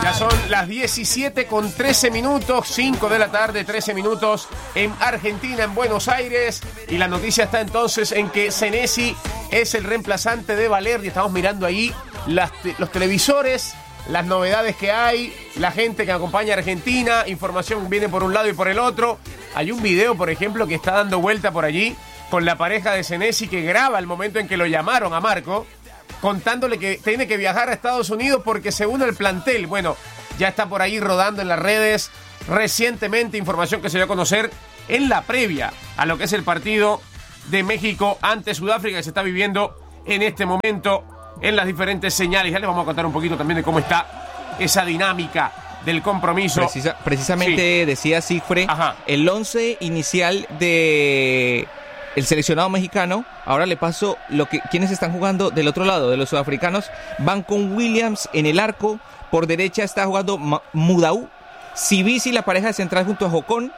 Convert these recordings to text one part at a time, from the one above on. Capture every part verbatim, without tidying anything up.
Ya son las diecisiete con trece minutos, cinco de la tarde, trece minutos en Argentina, en Buenos Aires. Y la noticia está entonces en que Senesi es el reemplazante de Valerdi. Estamos mirando ahí las te- los televisores, las novedades que hay, la gente que acompaña a Argentina, información viene por un lado y por el otro. Hay un video, por ejemplo, que está dando vuelta por allí con la pareja de Senesi que graba el momento en que lo llamaron a Marco, contándole que tiene que viajar a Estados Unidos porque según el plantel, bueno, ya está por ahí rodando en las redes recientemente información que se dio a conocer en la previa a lo que es el partido de México ante Sudáfrica que se está viviendo en este momento en las diferentes señales. Ya les vamos a contar un poquito también de cómo está esa dinámica del compromiso. Precisa, precisamente sí. Decía Sigfre, Ajá. el once inicial de el seleccionado mexicano. Ahora le paso lo que quienes están jugando del otro lado, de los sudafricanos. Van con Williams en el arco. Por derecha está jugando Mudau. Sibisi, la pareja de central junto a Jocón.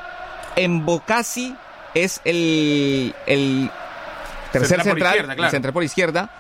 Mbokasi es el, el tercer central, central izquierda, claro. El central por izquierda.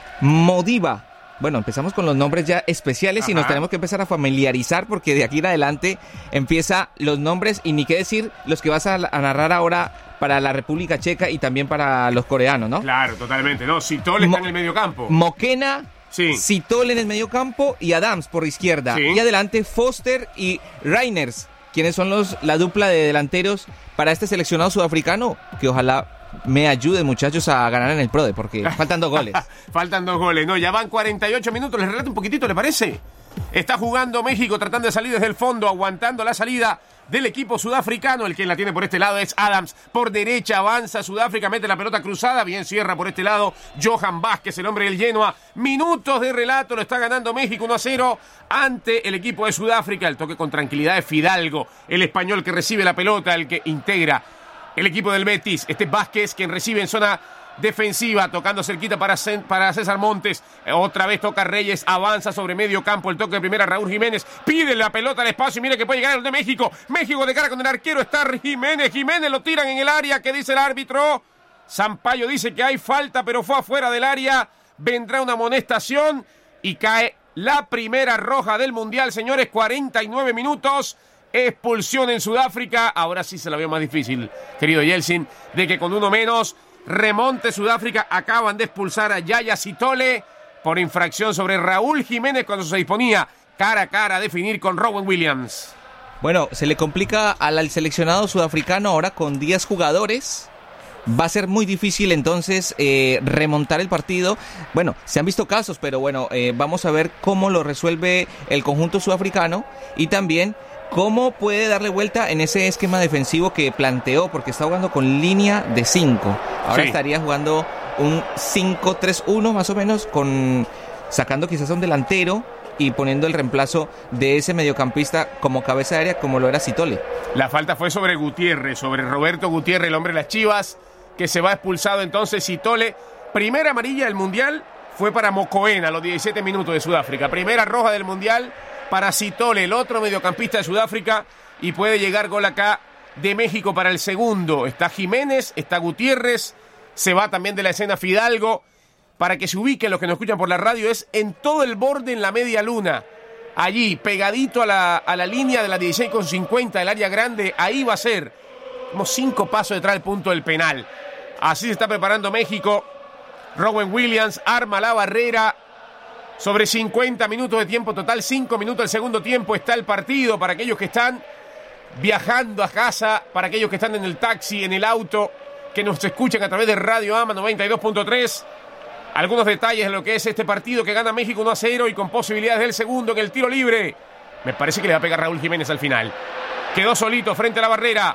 Modiba. Bueno, empezamos con los nombres ya especiales. Ajá. Y nos tenemos que empezar a familiarizar porque de aquí en adelante empieza los nombres y ni qué decir los que vas a, a narrar ahora para la República Checa y también para los coreanos, ¿no? Claro, totalmente. No, Sitole Mo- está en el medio campo. Mokena, sí. Sitole en el medio campo y Adams por izquierda. Sí. Y adelante Foster y Reiners, quienes son los la dupla de delanteros para este seleccionado sudafricano, que ojalá me ayuden, muchachos, a ganar en el PRODE, porque faltan dos goles. Faltan dos goles, no, ya van cuarenta y ocho minutos, les relato un poquitito, ¿le parece? Está jugando México, tratando de salir desde el fondo, aguantando la salida del equipo sudafricano. El que la tiene por este lado es Adams, por derecha avanza Sudáfrica, mete la pelota cruzada, bien cierra por este lado Johan Vázquez, el hombre del Genoa. Minutos de relato, lo está ganando México uno a cero ante el equipo de Sudáfrica. El toque con tranquilidad de Fidalgo, el español que recibe la pelota, el que integra el equipo del Betis. Este Vázquez, quien recibe en zona defensiva, tocando cerquita para, C- para César Montes. Otra vez toca Reyes, avanza sobre medio campo. El toque de primera, Raúl Jiménez pide la pelota al espacio y mire que puede llegar el de México. México de cara con el arquero está Jiménez. Jiménez lo tiran en el área. ¿Qué dice el árbitro? Sampaio dice que hay falta, pero fue afuera del área. Vendrá una amonestación y cae la primera roja del Mundial, señores. cuarenta y nueve minutos. Expulsión en Sudáfrica. Ahora sí se la veo más difícil, querido Yeltsin, de que con uno menos remonte Sudáfrica. Acaban de expulsar a Yaya Sitole por infracción sobre Raúl Jiménez cuando se disponía cara a cara a definir con Rowan Williams. Bueno, se le complica al seleccionado sudafricano ahora con diez jugadores. Va a ser muy difícil entonces eh, remontar el partido. Bueno, se han visto casos, pero bueno, eh, vamos a ver cómo lo resuelve el conjunto sudafricano y también cómo puede darle vuelta en ese esquema defensivo que planteó, porque está jugando con línea de cinco. Ahora sí. Estaría jugando un cinco tres uno más o menos, con sacando quizás a un delantero y poniendo el reemplazo de ese mediocampista como cabeza de área, como lo era Sitole. La falta fue sobre Gutiérrez, sobre Roberto Gutiérrez, el hombre de las Chivas, que se va expulsado entonces Sitole. Primera amarilla del Mundial fue para Mokoena a los diecisiete minutos de Sudáfrica. Primera roja del Mundial para Sitole, el otro mediocampista de Sudáfrica, y puede llegar gol acá de México para el segundo. Está Jiménez, está Gutiérrez, se va también de la escena Fidalgo. Para que se ubiquen los que nos escuchan por la radio, es en todo el borde, en la media luna. Allí, pegadito a la, a la línea de la dieciséis con cincuenta del área grande, ahí va a ser como cinco pasos detrás del punto del penal. Así se está preparando México. Rowan Williams arma la barrera. Sobre cincuenta minutos de tiempo total, cinco minutos del segundo tiempo está el partido para aquellos que están viajando a casa, para aquellos que están en el taxi, en el auto, que nos escuchan a través de Radio AMA noventa y dos punto tres. Algunos detalles de lo que es este partido que gana México uno a cero y con posibilidades del segundo en el tiro libre. Me parece que le va a pegar Raúl Jiménez al final. Quedó solito frente a la barrera.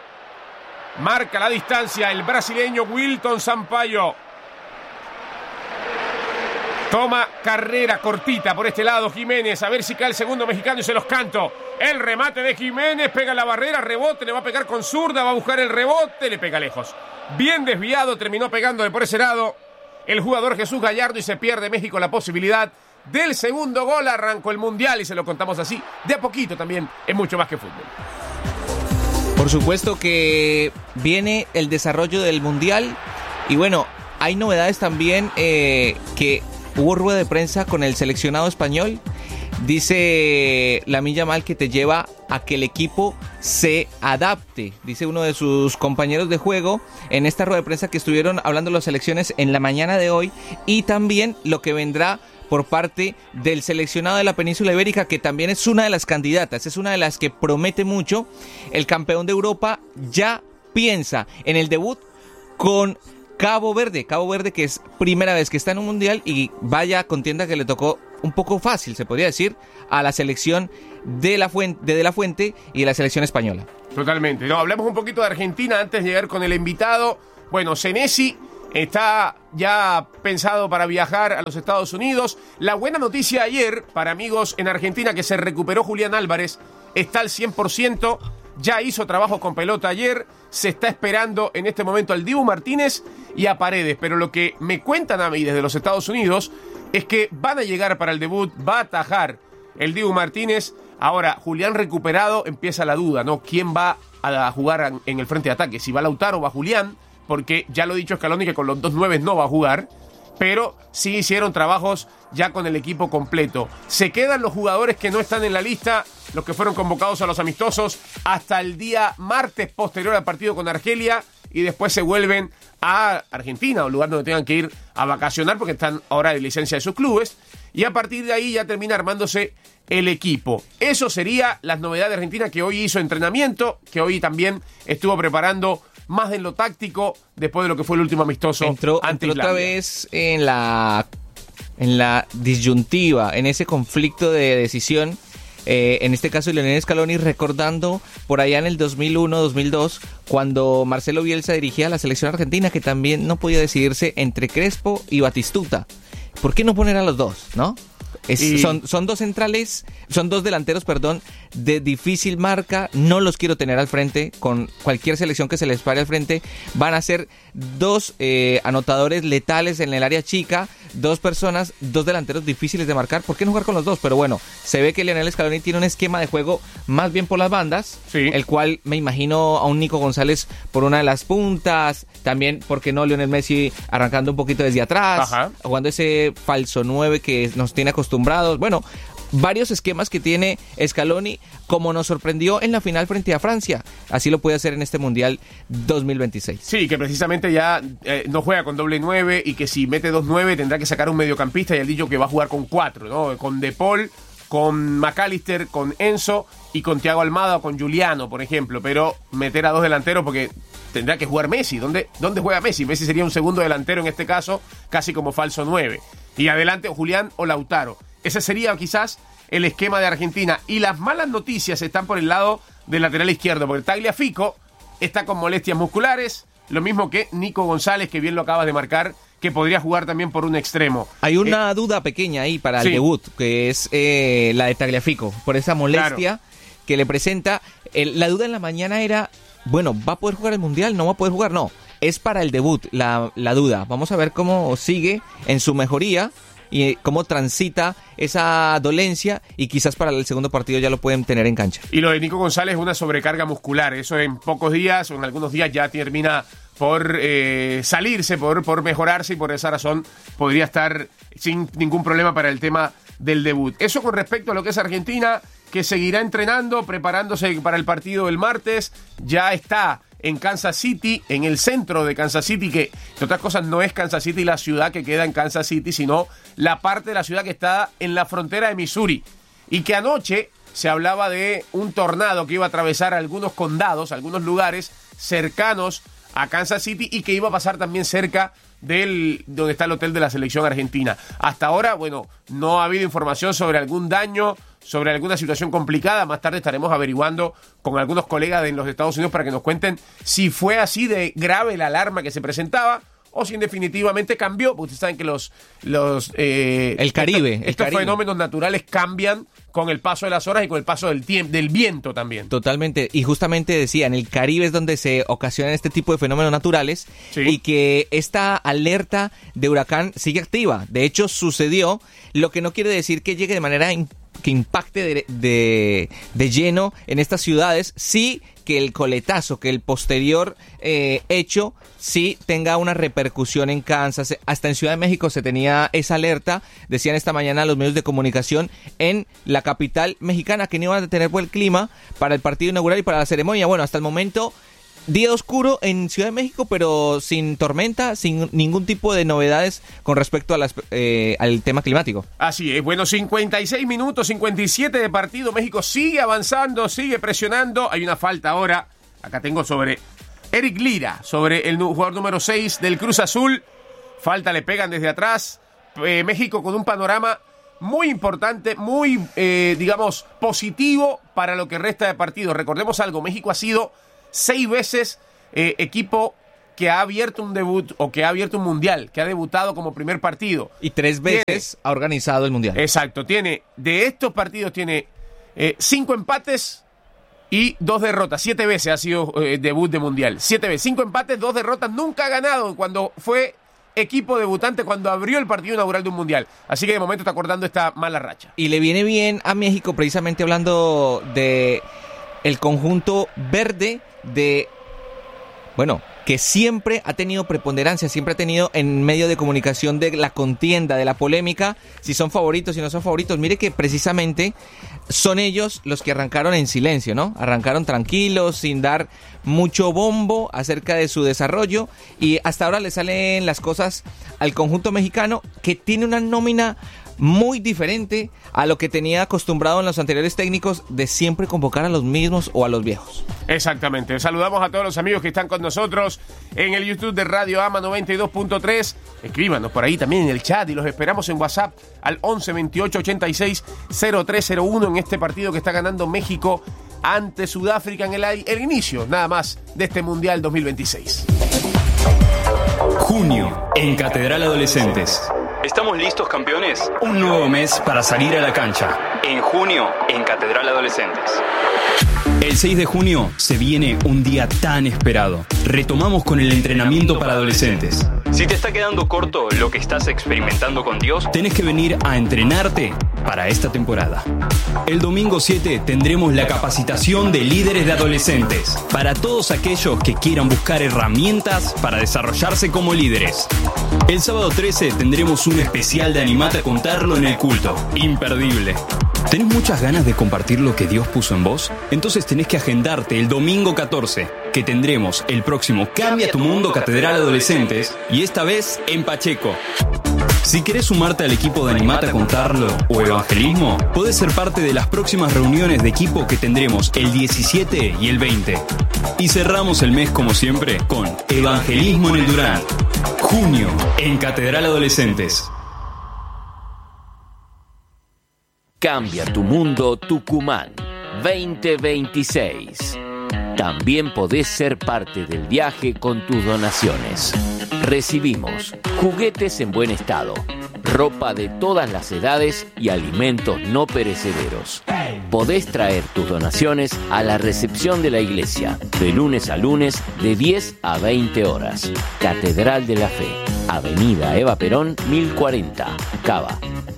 Marca la distancia el brasileño Wilton Sampaio. Toma carrera cortita por este lado Jiménez, a ver si cae el segundo mexicano y se los canto. El remate de Jiménez, pega la barrera, rebote, le va a pegar con zurda, va a buscar el rebote, le pega lejos. Bien desviado, terminó pegándole por ese lado el jugador Jesús Gallardo y se pierde México la posibilidad del segundo gol. Arrancó el Mundial y se lo contamos así, de a poquito también, es mucho más que fútbol. Por supuesto que viene el desarrollo del Mundial y bueno, hay novedades también eh, que... Hubo rueda de prensa con el seleccionado español. dice Lamine Yamal que te lleva a que el equipo se adapte, dice uno de sus compañeros de juego en esta rueda de prensa que estuvieron hablando de las selecciones en la mañana de hoy, y también lo que vendrá por parte del seleccionado de la península ibérica, que también es una de las candidatas, es una de las que promete mucho. El campeón de Europa ya piensa en el debut con Cabo Verde, Cabo Verde que es primera vez que está en un mundial, y vaya contienda que le tocó un poco fácil, se podría decir, a la selección de la Fuente, de, de la Fuente y de la selección española. Totalmente. No, hablemos un poquito de Argentina antes de llegar con el invitado. Bueno, Senesi está ya pensado para viajar a los Estados Unidos. La buena noticia ayer para amigos en Argentina, que se recuperó Julián Álvarez, está al cien por ciento, ya hizo trabajo con pelota ayer, se está esperando en este momento al Dibu Martínez y a Paredes, pero lo que me cuentan a mí desde los Estados Unidos es que van a llegar para el debut, va a atajar el Dibu Martínez. Ahora, Julián recuperado, empieza la duda, ¿no? ¿Quién va a jugar en el frente de ataque? Si va Lautaro o va Julián, porque ya lo ha dicho Scaloni que con los dos nueves no va a jugar, pero sí hicieron trabajos ya con el equipo completo. Se quedan los jugadores que no están en la lista, los que fueron convocados a los amistosos, hasta el día martes posterior al partido con Argelia, y después se vuelven a Argentina, un lugar donde tengan que ir a vacacionar porque están ahora de licencia de sus clubes, y a partir de ahí ya termina armándose el equipo. Eso sería las novedades de Argentina, que hoy hizo entrenamiento, que hoy también estuvo preparando más en lo táctico después de lo que fue el último amistoso. Entró, entró otra vez en la, en la disyuntiva, en ese conflicto de decisión. Eh, en este caso Lionel Scaloni, recordando por allá en el dos mil uno dos mil dos, cuando Marcelo Bielsa dirigía a la selección argentina, que también no podía decidirse entre Crespo y Batistuta. ¿Por qué no poner a los dos, no? Es, y... son, son dos centrales, son dos delanteros, perdón, de difícil marca. No los quiero tener al frente. Con cualquier selección que se les pare al frente, van a ser dos eh, anotadores letales en el área chica, dos personas, dos delanteros difíciles de marcar. ¿Por qué no jugar con los dos? Pero bueno, se ve que Lionel Scaloni tiene un esquema de juego más bien por las bandas, sí, el cual me imagino a un Nico González por una de las puntas, también, ¿por qué no Lionel Messi arrancando un poquito desde atrás, ajá, jugando ese falso nueve que nos tiene acostumbrados? Bueno, varios esquemas que tiene Scaloni, como nos sorprendió en la final frente a Francia. Así lo puede hacer en este Mundial dos mil veintiséis. Sí, que precisamente ya eh, no juega con doble nueve, y que si mete dos nueve tendrá que sacar un mediocampista, y él dicho que va a jugar con cuatro, ¿no? Con De Paul, con McAllister, con Enzo y con Thiago Almada o con Giuliano, por ejemplo. Pero meter a dos delanteros porque tendrá que jugar Messi. ¿Dónde, dónde juega Messi? Messi sería un segundo delantero en este caso, casi como falso nueve. Y adelante Julián o Lautaro. Ese sería quizás el esquema de Argentina. Y las malas noticias están por el lado del lateral izquierdo, porque Tagliafico está con molestias musculares, lo mismo que Nico González, que bien lo acabas de marcar, que podría jugar también por un extremo. Hay una eh, duda pequeña ahí para el sí. debut, que es eh, la de Tagliafico, por esa molestia, claro, que le presenta. El, la duda en la mañana era, bueno, ¿va a poder jugar el Mundial? ¿No va a poder jugar? No, es para el debut la, la duda. Vamos a ver cómo sigue en su mejoría y cómo transita esa dolencia, y quizás para el segundo partido ya lo pueden tener en cancha. Y lo de Nico González es una sobrecarga muscular, eso en pocos días o en algunos días ya termina por eh, salirse, por, por mejorarse, y por esa razón podría estar sin ningún problema para el tema del debut. Eso con respecto a lo que es Argentina, que seguirá entrenando, preparándose para el partido del martes. Ya está en Kansas City, en el centro de Kansas City, que entre otras cosas no es Kansas City la ciudad que queda en Kansas City, sino la parte de la ciudad que está en la frontera de Missouri, y que anoche se hablaba de un tornado que iba a atravesar algunos condados, algunos lugares cercanos a Kansas City, y que iba a pasar también cerca del donde está el hotel de la selección argentina. Hasta ahora, bueno, no ha habido información sobre algún daño, sobre alguna situación complicada. Más tarde estaremos averiguando con algunos colegas de los Estados Unidos para que nos cuenten si fue así de grave la alarma que se presentaba, o si definitivamente cambió, porque ustedes saben que los... los eh, el Caribe. Estos, el estos Caribe. fenómenos naturales cambian con el paso de las horas y con el paso del tiempo, del viento también. Totalmente, y justamente decía, en el Caribe es donde se ocasionan este tipo de fenómenos naturales, sí, y que esta alerta de huracán sigue activa. De hecho, sucedió, lo que no quiere decir que llegue de manera que impacte de, de, de lleno en estas ciudades, sí que el coletazo, que el posterior eh, hecho sí tenga una repercusión en Kansas. Hasta en Ciudad de México se tenía esa alerta, decían esta mañana los medios de comunicación en la capital mexicana que no iban a tener buen clima para el partido inaugural y para la ceremonia. Bueno, hasta el momento día oscuro en Ciudad de México, pero sin tormenta, sin ningún tipo de novedades con respecto a las, eh, al tema climático. Así es, bueno, cincuenta y seis minutos, cincuenta y siete de partido, México sigue avanzando, sigue presionando, hay una falta ahora, acá tengo sobre Eric Lira, sobre el jugador número seis del Cruz Azul, falta, le pegan desde atrás, eh, México con un panorama muy importante, muy, eh, digamos, positivo para lo que resta de partido. Recordemos algo, México ha sido seis veces eh, equipo que ha abierto un debut o que ha abierto un mundial, que ha debutado como primer partido. Y tres veces tiene, ha organizado el mundial. Exacto, tiene, de estos partidos tiene eh, cinco empates y dos derrotas. Siete veces ha sido eh, debut de mundial. Siete veces, cinco empates, dos derrotas. Nunca ha ganado cuando fue equipo debutante, cuando abrió el partido inaugural de un mundial. Así que de momento está acordando esta mala racha. Y le viene bien a México, precisamente hablando de el conjunto verde, de, bueno, que siempre ha tenido preponderancia, siempre ha tenido en medio de comunicación de la contienda, de la polémica, si son favoritos, si no son favoritos. Mire que precisamente son ellos los que arrancaron en silencio, ¿no? Arrancaron tranquilos, sin dar mucho bombo acerca de su desarrollo, y hasta ahora le salen las cosas al conjunto mexicano, que tiene una nómina muy diferente a lo que tenía acostumbrado en los anteriores técnicos de siempre convocar a los mismos o a los viejos. Exactamente. Saludamos a todos los amigos que están con nosotros en el YouTube de Radio Ama noventa y dos punto tres. Escríbanos por ahí también en el chat y los esperamos en WhatsApp al once veintiocho ochenta y seis cero tres cero uno en este partido que está ganando México ante Sudáfrica en el, el inicio nada más de este Mundial dos mil veintiséis. Junio en Catedral Adolescentes. ¿Estamos listos, campeones? Un nuevo mes para salir a la cancha. En junio, en Catedral Adolescentes. El seis de junio se viene un día tan esperado. Retomamos con el entrenamiento para adolescentes. Si te está quedando corto lo que estás experimentando con Dios, tenés que venir a entrenarte para esta temporada. El domingo siete tendremos la capacitación de líderes de adolescentes para todos aquellos que quieran buscar herramientas para desarrollarse como líderes. El sábado trece tendremos un especial de Animate a Contarlo en el culto. Imperdible. ¿Tenés muchas ganas de compartir lo que Dios puso en vos? Entonces tenés que agendarte el domingo catorce, que tendremos el próximo Cambia tu Mundo Catedral Adolescentes, y esta vez en Pacheco. Si querés sumarte al equipo de Animate a Contarlo o Evangelismo, podés ser parte de las próximas reuniones de equipo que tendremos el diecisiete y el veinte. Y cerramos el mes como siempre con Evangelismo en el Durán. Junio en Catedral Adolescentes. Cambia tu Mundo Tucumán veinte veintiséis. También podés ser parte del viaje con tus donaciones. Recibimos juguetes en buen estado, ropa de todas las edades y alimentos no perecederos. Podés traer tus donaciones a la recepción de la iglesia, de lunes a lunes, de diez a veinte horas. Catedral de la Fe, Avenida Eva Perón, mil cuarenta, Cava.